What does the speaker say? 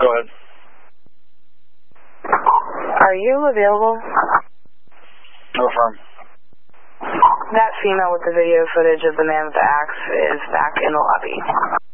Go ahead. Are you available? No firm. That female with the video footage of the man with the axe is back in the lobby.